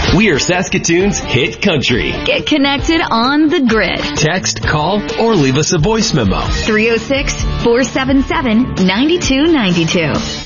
We are Saskatoon's hit country. Get connected on the grid. Text, call, or leave us a voice memo. 306-477-9292.